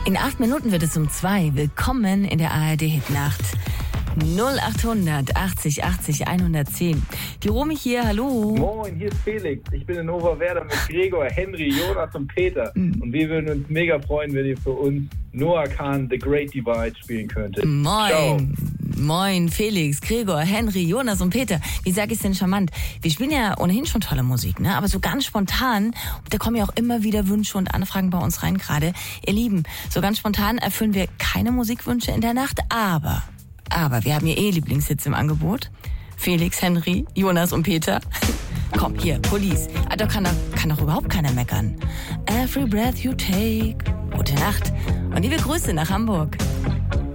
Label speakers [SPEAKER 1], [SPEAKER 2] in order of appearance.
[SPEAKER 1] In 8 Minuten wird es um 2. Willkommen in der ARD-Hitnacht. 0800 80 80 110. Die Romy hier, hallo.
[SPEAKER 2] Moin, hier ist Felix. Ich bin in Oberwerder mit Gregor, Henry, Jonas und Peter. Und wir würden uns mega freuen, wenn ihr für uns Noah Kahn, The Great Divide spielen könntet.
[SPEAKER 1] Moin.
[SPEAKER 2] Ciao.
[SPEAKER 1] Moin, Felix, Gregor, Henry, Jonas und Peter. Wie sag ich's denn charmant? Wir spielen ja ohnehin schon tolle Musik, ne? Aber so ganz spontan, da kommen ja auch immer wieder Wünsche und Anfragen bei uns rein gerade. Ihr Lieben, so ganz spontan erfüllen wir keine Musikwünsche in der Nacht, aber wir haben hier Lieblingshits im Angebot. Felix, Henry, Jonas und Peter. Komm, hier, Police. Da kann doch überhaupt keiner meckern. Every breath you take. Gute Nacht und liebe Grüße nach Hamburg.